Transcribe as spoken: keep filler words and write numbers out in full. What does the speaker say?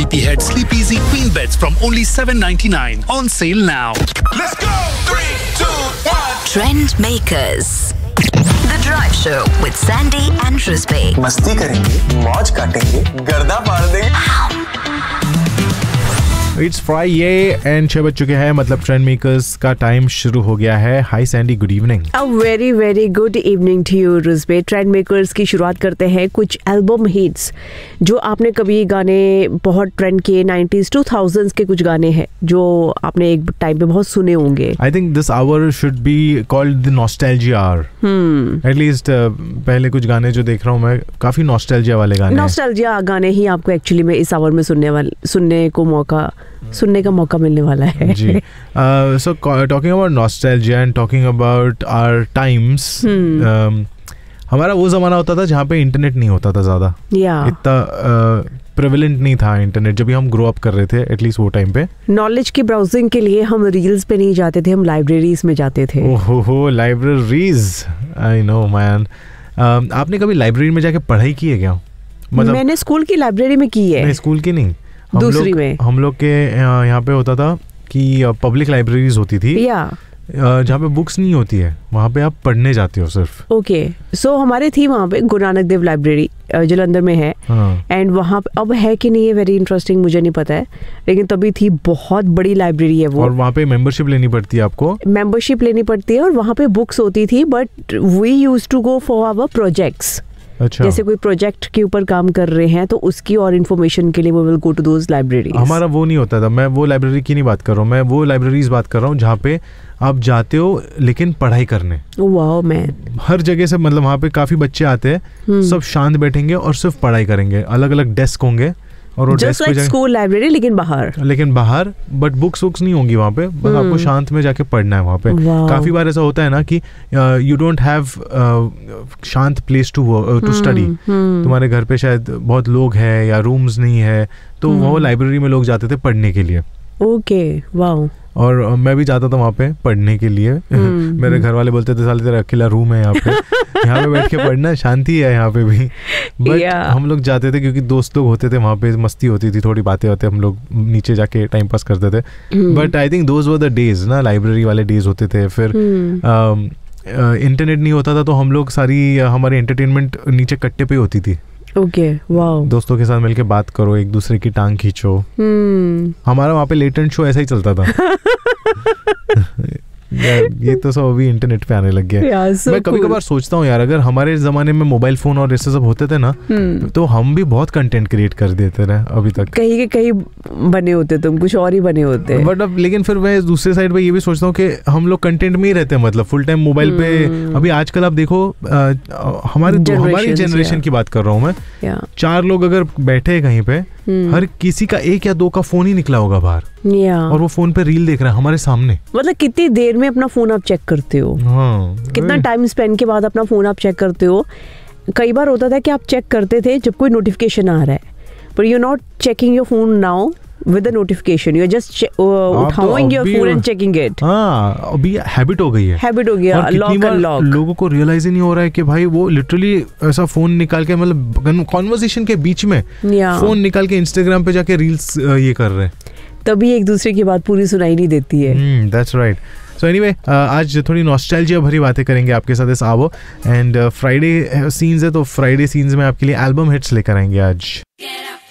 Sleepyhead Sleep Easy Queen Beds from only seven ninety-nine. On sale now. Let's go! Three, two, one. Trend Makers. The Drive Show with Sandy and Rizbe. मस्ती करेंगे, मौज काटेंगे, गर्दा फाड़ देंगे। It's Friday and छह बज चुके हैं, मतलब ट्रेंड मेकर्स का टाइम शुरू हो गया है। हाय Sandy, good evening. A very very good evening to you Ruzbeh. Trend makers की शुरुआत करते हैं कुछ एल्बम हिट्स जो आपने कभी गाने बहुत ट्रेंड किए, नाइंटीज़ टू थाउज़ेंड्स के कुछ गाने हैं जो आपने एक टाइम पे बहुत सुने होंगे। I think this our should be called the nostalgia our. At least पहले कुछ गाने जो देख रहा हूँ मैं, काफी नॉस्टैल्जिया वाले गाने। नॉस्टैल्जिया गाने ही आपको एक्चुअली में इस आवर में सुनने वाले सुनने को मौका सुनने का मौका मिलने वाला है जी। So talking about nostalgia and talking about our times, हमारा वो जमाना होता था जहाँ पे इंटरनेट नहीं होता था ज्यादा, yeah. इतना प्रेवलेंट नहीं था इंटरनेट जब भी हम ग्रो अप कर रहे थे, एटलीस्ट वो टाइम पे। नॉलेज की ब्राउजिंग के लिए हम रील्स पे नहीं जाते थे, हम लाइब्रेरीज में जाते थे। ओहो हो, लाइब्रेरीज, आई नो मैन। आपने कभी लाइब्रेरी में जाके पढ़ाई की है क्या? मतलब मैंने स्कूल की लाइब्रेरी में की है। नहीं, स्कूल की नहीं, हम दूसरी लोग, में हम लोग के यहाँ पे होता था कि पब्लिक लाइब्रेरीज होती थी, या जहाँ पे बुक्स नहीं होती है, वहाँ पे आप पढ़ने जाते हो सिर्फ। ओके, सो हमारे थी वहाँ पे गुरु नानक देव लाइब्रेरी जलंधर में है, एंड वहाँ पे अब है कि नहीं है वेरी इंटरेस्टिंग मुझे नहीं पता है, लेकिन तभी थी, बहुत बड़ी लाइब्रेरी है वो। और वहाँ पे मेंबरशिप लेनी पड़ती है आपको, मेंबरशिप लेनी पड़ती है, और वहाँ पे बुक्स होती थी, but we used to go for our projects. अच्छा। जैसे कोई प्रोजेक्ट के ऊपर काम कर रहे हैं तो उसकी और इन्फॉर्मेशन के लिए वो will go to those libraries. हमारा वो नहीं होता था, मैं वो लाइब्रेरी की नहीं बात कर रहा हूँ, मैं वो लाइब्रेरीज बात कर रहा हूँ जहाँ पे आप जाते हो लेकिन पढ़ाई करने। वाओ मैन, हर जगह से, मतलब वहाँ पे काफी बच्चे आते हैं, सब शांत बैठेंगे और सिर्फ पढ़ाई करेंगे, अलग अलग डेस्क होंगे और जस्ट लाइक स्कूल लाइब्रेरी, लेकिन बाहर लेकिन बाहर बट बुक्स बुक्स नहीं होंगी वहाँ पे, बस आपको शांत में जाके पढ़ना है वहाँ पे। काफी बार ऐसा होता है ना कि यू डोंट हैव शांत प्लेस टू टू स्टडी, तुम्हारे घर पे शायद बहुत लोग हैं या रूम्स नहीं है, तो वो लाइब्रेरी में लोग जाते थे पढ़ने के लिए। Okay, wow. और मैं भी जाता था वहाँ पे पढ़ने के लिए। मेरे घर वाले बोलते थे साले तेरा अकेला रूम है यहाँ पे, यहाँ पे बैठ के पढ़ना, शांति है यहाँ पे भी। But yeah. हम लोग जाते थे क्योंकि दोस्त लोग होते थे वहाँ पे, मस्ती होती थी, थोड़ी बातें होते, हम लोग नीचे जाके टाइम पास करते थे। But I think those were the days ना, लाइब्रेरी वाले डेज होते थे। फिर इंटरनेट uh, नहीं होता था तो हम लोग सारी uh, हमारी एंटरटेनमेंट नीचे कट्टे पे होती थी। Okay, wow. दोस्तों के साथ मिलके बात करो, एक दूसरे की टांग खींचो। hmm. हमारा वहाँ पे लेट एंड शो ऐसा ही चलता था। यार ये तो सब अभी इंटरनेट पे आने लग गया है। so मैं कभी कभार सोचता हूँ यार, अगर हमारे जमाने में मोबाइल फोन और ऐसे सब होते थे ना, hmm. तो हम भी बहुत कंटेंट क्रिएट कर देते रहे अभी तक। कहीं के कहीं बने होते, तुम कुछ और ही बने होते। बट अब लेकिन फिर मैं दूसरे साइड पे ये भी सोचता हूँ कि हम लोग कंटेंट में ही रहते हैं, मतलब फुल टाइम मोबाइल पे। अभी आजकल आप देखो, हमारे हमारी जनरेशन की बात कर रहा हूँ मैं, चार लोग अगर बैठे कहीं पे, हर किसी का एक या दो का फोन ही निकला होगा बाहर, और वो फोन पे रील देख रहा है हमारे सामने। मतलब कितनी देर में अपना फोन आप चेक करते हो? हाँ, कितना टाइम स्पेंड के बाद अपना फोन आप चेक करते हो? कई बार होता था कि आप चेक करते थे जब कोई नोटिफिकेशन आ रहा है, पर you are not checking your phone now with the notification, you are just उठाओing your phone and checking it। हाँ, अभी हैबिट हो गई है, हैबिट हो गया। लॉक अनलॉक, लोगों को रियलाइज ही नहीं हो रहा है कि भाई वो लिटरली ऐसा फोन निकाल के, मतलब कॉन्वर्सेशन के बीच में फोन निकाल के इंस्टाग्राम पे जाके रील्स ये कर रहे हैं, तभी एक दूसरे की बात पूरी सुनाई नहीं देती है। That's right. सो एनीवे, आज थोड़ी नॉस्टैल्जिया भरी बातें करेंगे आपके साथ इस आवो, एंड फ्राइडे सीन्स है तो फ्राइडे सीन्स में आपके लिए एल्बम हिट्स लेकर आएंगे आज।